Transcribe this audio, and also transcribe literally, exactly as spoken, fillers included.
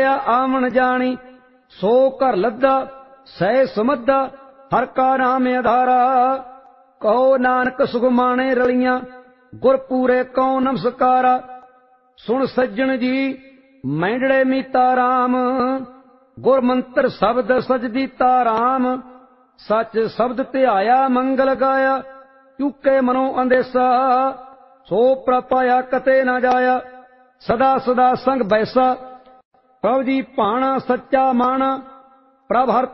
पाया आवन जानी। सो कर लद्दा सह समद्दा हर का नाम आधारा। कहो नानक सुखमाने रलियां गुर पूरे कौ नमस्कारा। सुन सज्जन जी मैंडड़े मीता राम गुर मंत्र शब्द सजदीता राम। सच शब्द ध्याया मंगल गाया चुके मनो अंदेसा। सो प्रपाया कते न जाया सदा सदा संग बैसा। प्रभु जी भाणा सच्चा माना प्रभ हर